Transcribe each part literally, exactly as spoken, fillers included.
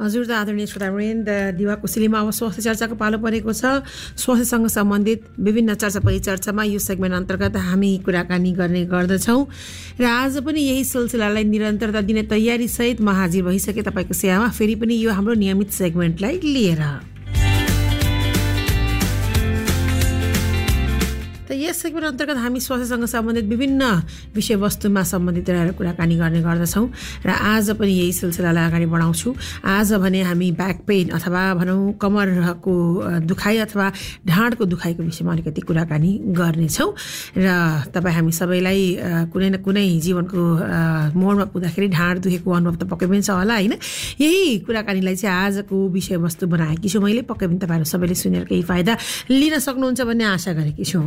हजुर त आदरणीय श्रोतावृन्द, दिवा कोसेलीमा अब स्वास्थ्य चर्चाको पालो परेको छ। स्वास्थ्यसँग सम्बन्धित विभिन्न चर्चा परिचर्चामा यो सेगमेन्ट अन्तर्गत हामी कुराकानी गर्ने गर्दछौँ र आज पनि यही सिलसिलालाई निरन्तरता दिने तयारी सहित म हाजिर भइसके तपाईँको सेवामा फेरि पनि यो हाम्रो नियमित सेगमेन्टलाई लिएर। त यस सेगमेन्ट अन्तर्गत हामी स्वास्थ्यसँग सम्बन्धित विभिन्न विषयवस्तुमा सम्बन्धित रहेर कुराकानी गर्ने गर्दछौँ र आज पनि यही सिलसिलालाई अगाडि बढाउँछु। आज भने हामी ब्याक पेन अथवा भनौँ कमरको दुखाइ अथवा ढाँडको दुखाइको विषयमा अलिकति कुराकानी गर्नेछौँ र तपाईँ हामी सबैलाई कुनै न कुनै जीवनको मोडमा पुग्दाखेरि ढाँड दुखेको अनुभव त पक्कै पनि छ होला, होइन? यही कुराकानीलाई चाहिँ आजको विषयवस्तु बनाएकी छु मैले। पक्कै पनि तपाईँहरू सबैले सुनेर केही फाइदा लिन सक्नुहुन्छ भन्ने आशा गरेकी छु।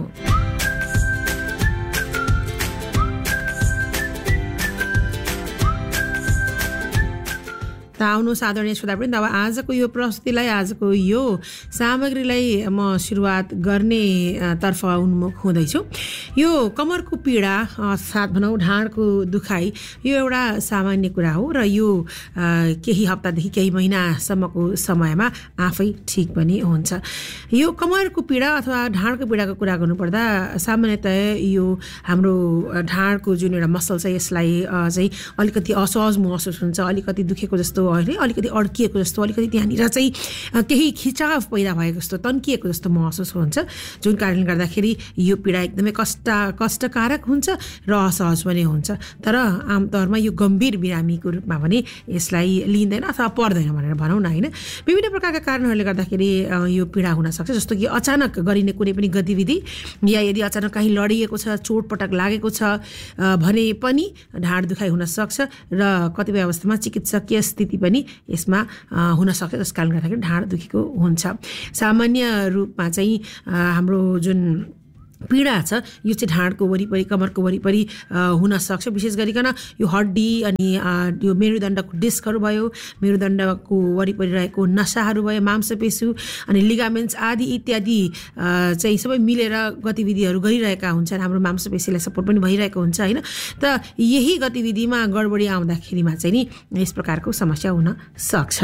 त आउनुहोस् आदरणीय श्रोतावृन्द, अब आजको यो प्रस्तुतिलाई, आजको यो सामग्रीलाई म सुरुवात गर्ने तर्फ उन्मुख हुँदैछु। यो कमरको पीडा साथ भनौँ ढाँडको दुखाइ यो एउटा सामान्य कुरा हो र यो केही हप्तादेखि केही महिनासम्मको समयमा आफै ठिक पनि हुन्छ। यो कमरको पीडा अथवा ढाँडको पीडाको कुरा गर्नुपर्दा सामान्यतया यो हाम्रो ढाँडको जुन एउटा मसल छ यसलाई चाहिँ अलिकति असहज महसुस हुन्छ, अलिकति दुखेको जस्तो होइन, अलिकति अड्किएको जस्तो, अलिकति त्यहाँनिर चाहिँ केही खिचाव पैदा भएको जस्तो, तन्किएको जस्तो महसुस हुन्छ, जुन कारणले गर्दाखेरि यो पीडा एकदमै कष्ट कष्टकारक हुन्छ र असहज पनि हुन्छ। तर आमतौरमा यो गम्भीर बिरामीको रूपमा भने यसलाई लिँदैन अथवा पर्दैन भनेर भनौँ न, होइन? विभिन्न प्रकारका कारणहरूले गर्दाखेरि यो पीडा हुनसक्छ, जस्तो कि अचानक गरिने कुनै पनि गतिविधि या यदि अचानक कहीँ लडिएको छ, चोटपटक लागेको छ भने पनि ढाँड दुखाइ हुनसक्छ र कतिपय अवस्थामा चिकित्सकीय स्थिति पनि यसमा हुनसक्छ, जस कारणले गर्दाखेरि ढाँड दुखेको हुन्छ। सामान्य रूपमा चाहिँ हाम्रो जुन पीडा छ यो चाहिँ ढाँडको वरिपरि, कमरको वरिपरि हुनसक्छ। विशेष गरिकन यो हड्डी अनि यो मेरुदण्डको डिस्कहरू भयो, मेरुदण्डको वरिपरि रहेको नसाहरू भयो, मांसपेशी अनि लिगामेन्ट्स आदि इत्यादि चाहिँ सबै मिलेर गतिविधिहरू गरिरहेका हुन्छन्। हाम्रो मांसपेशीलाई सपोर्ट पनि भइरहेको हुन्छ, होइन? त यही गतिविधिमा गडबडी आउँदाखेरिमा चाहिँ नि यस प्रकारको समस्या हुन सक्छ।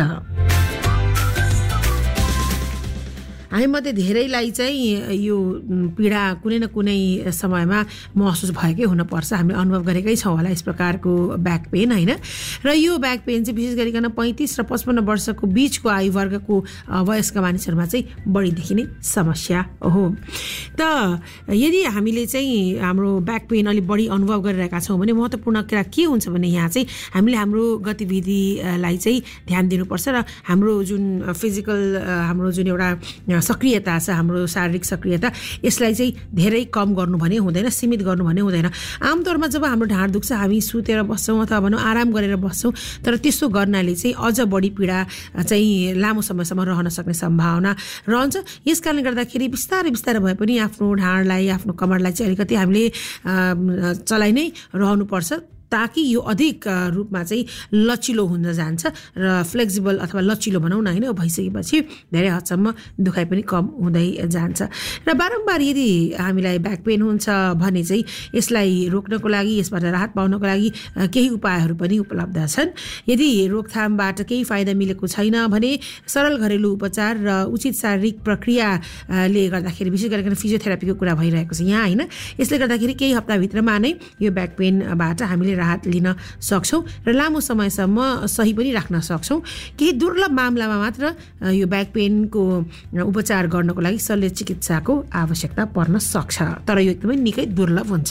हामीमध्ये धेरैलाई चाहिँ यो पीडा कुनै न कुनै समयमा महसुस भएकै हुनपर्छ। हामीले अनुभव गरेकै छौँ होला यस प्रकारको ब्याक पेन, होइन? र यो ब्याक पेन चाहिँ विशेष गरिकन पैँतिस र पचपन्न वर्षको बिचको आयु वर्गको वयस्क मानिसहरूमा चाहिँ बढी देखिने समस्या हो। त यदि हामीले चाहिँ हाम्रो ब्याक पेन अलिक बढी अनुभव गरिरहेका छौँ भने महत्त्वपूर्ण कुरा के हुन्छ भने यहाँ चाहिँ हामीले हाम्रो गतिविधिलाई चाहिँ ध्यान दिनुपर्छ र हाम्रो जुन फिजिकल हाम्रो जुन एउटा सक्रियता छ, हाम्रो शारीरिक सक्रियता, यसलाई चाहिँ धेरै कम गर्नु भने हुँदैन, सीमित गर्नु भने हुँदैन। आमतौरमा जब हाम्रो ढाँड दुख्छ हामी सुतेर बस्छौँ अथवा भनौँ आराम गरेर बस्छौँ, तर त्यसो गर्नाले चाहिँ अझ बढी पीडा चाहिँ लामो समयसम्म रहन सक्ने सम्भावना रहन्छ। यस कारणले गर्दाखेरि बिस्तारै बिस्तारै भए पनि आफ्नो ढाँडलाई, आफ्नो कमरलाई चाहिँ अलिकति हामीले चलाइ नै रहनुपर्छ ताकि यो अधिक रूपमा चाहिँ लचिलो हुन जान्छ र फ्लेक्सिबल अथवा लचिलो भनौँ न, होइन? भइसकेपछि धेरै हदसम्म दुखाइ पनि कम हुँदै जान्छ। र बारम्बार यदि हामीलाई ब्याक पेन हुन्छ भने चाहिँ यसलाई रोक्नको लागि, यसबाट राहत पाउनको लागि केही उपायहरू पनि उपलब्ध छन्। यदि रोकथामबाट केही फाइदा मिलेको छैन भने सरल घरेलु उपचार र उचित शारीरिक प्रक्रियाले गर्दाखेरि, विशेष गरिकन फिजियोथेरापीको कुरा भइरहेको छ यहाँ, होइन? यसले गर्दाखेरि केही हप्ताभित्रमा नै यो ब्याक पेनबाट हामीले राहत लिन सक्छौँ र लामो समयसम्म सही पनि राख्न सक्छौँ। केही दुर्लभ मामलामा मात्र यो ब्याक पेनको उपचार गर्नको लागि शल्य चिकित्साको आवश्यकता पर्न सक्छ, तर यो एकदमै निकै दुर्लभ हुन्छ।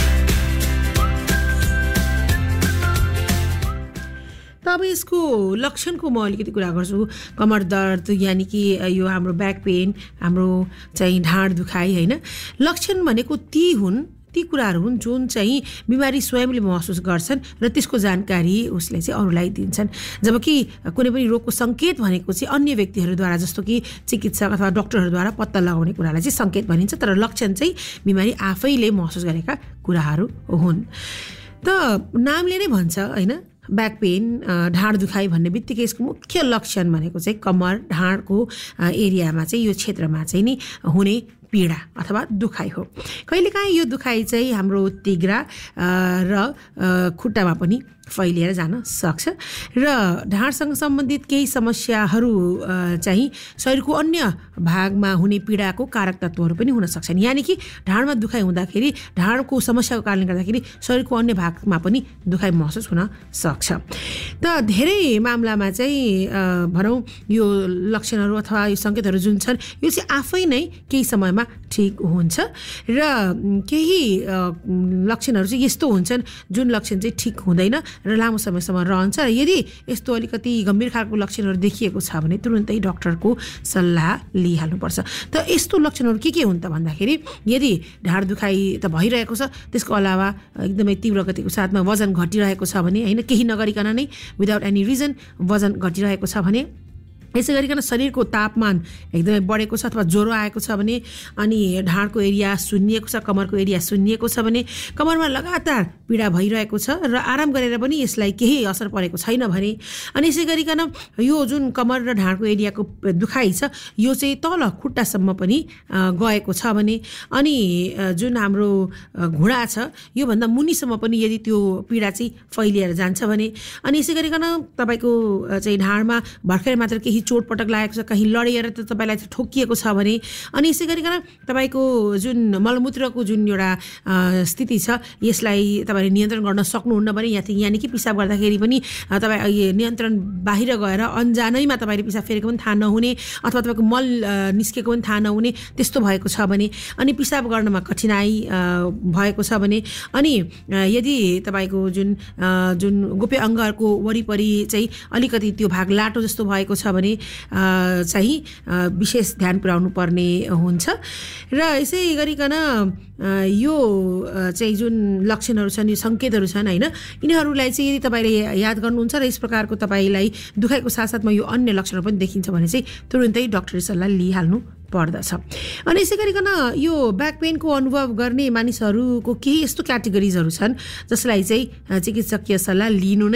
अब यसको लक्षणको म अलिकति कुरा गर्छु। कमर दर्द यानि कि यो हाम्रो ब्याक पेन, हाम्रो चाहिँ ढाँड दुखाइ, होइन? लक्षण भनेको ती हुन् ती कुराहरू हुन् जुन चाहिँ बिमारी स्वयंले महसुस गर्छन् र त्यसको जानकारी उसले चाहिँ अरूलाई दिन्छन्। जबकि कुनै पनि रोगको सङ्केत भनेको चाहिँ अन्य व्यक्तिहरूद्वारा, जस्तो कि चिकित्सक अथवा डक्टरहरूद्वारा पत्ता लगाउने कुरालाई चाहिँ सङ्केत भनिन्छ, तर लक्षण चाहिँ बिमारी आफैले महसुस गरेका कुराहरू हुन्। त नामले नै भन्छ, होइन? ब्याक पेन, ढाँड दुखाइ भन्ने बित्तिकै यसको मुख्य लक्षण भनेको चाहिँ कमर ढाँडको एरियामा चाहिँ यो क्षेत्रमा चाहिँ नि हुने पीडा अथवा दुखाइ हो। कहिलेकाहीँ यो दुखाइ चाहिँ हाम्रो तिघ्रा र खुट्टामा पनि फैलिएर जान सक्छ र ढाडसँग सम्बन्धित केही समस्याहरू चाहिँ शरीरको अन्य भागमा हुने पीडाको कारक तत्त्वहरू पनि हुन सक्छन्। यानि कि ढाडमा दुखाइ हुँदाखेरि ढाडको समस्याको कारणले गर्दाखेरि शरीरको अन्य भागमा पनि दुखाइ महसुस हुन सक्छ। त धेरै मामलामा चाहिँ भनौँ यो लक्षणहरू अथवा यो सङ्केतहरू जुन छन् यो चाहिँ आफै नै केही समयमा ठिक हुन्छ र केही लक्षणहरू चाहिँ यस्तो हुन्छन् जुन लक्षण चाहिँ ठिक हुँदैन र लामो समयसम्म रहन्छ र यदि यस्तो अलिकति गम्भीर खालको लक्षणहरू देखिएको छ भने तुरुन्तै डक्टरको सल्लाह लिइहाल्नुपर्छ। त यस्तो लक्षणहरू के के हुन् त भन्दाखेरि यदि ढाड दुखाइ त भइरहेको छ त्यसको अलावा एकदमै तीव्र गतिको साथमा वजन घटिरहेको छ भने होइन केही नगरिकन नै विदाउट एनी रिजन वजन घटिरहेको छ भने यसै गरिकन शरीरको तापमान एकदमै बढेको छ अथवा ज्वरो आएको छ भने अनि ढाडको एरिया सुन्निएको छ कमरको एरिया सुन्निएको छ भने कमरमा लगातार पीडा भइरहेको छ र आराम गरेर पनि यसलाई केही असर परेको छैन भने अनि यसै गरिकन यो जुन कमर र ढाडको एरियाको दुखाइ छ यो चाहिँ तल खुट्टासम्म पनि गएको छ भने अनि जुन हाम्रो घुँडा छ योभन्दा मुनिसम्म पनि यदि त्यो पीडा चाहिँ फैलिएर जान्छ भने अनि यसै गरिकन तपाईँको चाहिँ ढाडमा भर्खरै मात्र केही चोटपटक लागेको छ कहीँ लडेर त तपाईँलाई ठोकिएको छ भने अनि यसै गरिकन तपाईँको जुन मलमूत्रको जुन एउटा स्थिति छ यसलाई तपाईँले नियन्त्रण गर्न सक्नुहुन्न भने या यानि कि पिसाब गर्दाखेरि पनि तपाईँ नियन्त्रण बाहिर गएर अन्जानैमा तपाईँले पिसाब फेरेको पनि थाहा नहुने अथवा तपाईँको मल निस्केको पनि थाहा नहुने त्यस्तो भएको छ भने अनि पिसाब गर्नमा कठिनाइ भएको छ भने अनि यदि तपाईँको जुन जुन गोप्य अङ्गहरूको वरिपरि चाहिँ अलिकति त्यो भाग लाटो जस्तो भएको छ भने चाहिँ विशेष ध्यान पुर्याउनु पर्ने हुन्छ र यसै गरिकन यो चाहिँ जुन लक्षणहरू छन् यो सङ्केतहरू छन् होइन यिनीहरूलाई चाहिँ यदि तपाईँले याद गर्नुहुन्छ र यस प्रकारको तपाईँलाई दुखाइको साथसाथमा यो अन्य लक्षणहरू पनि देखिन्छ भने चाहिँ तुरुन्तै डक्टरी सल्लाह लिइहाल्नु पर्दछ। अनि यसै गरिकन यो ब्याक पेनको अनुभव गर्ने मानिसहरूको केही यस्तो क्याटेगोरिजहरू छन् जसलाई चाहिँ चिकित्सकीय सल्लाह लिनु नै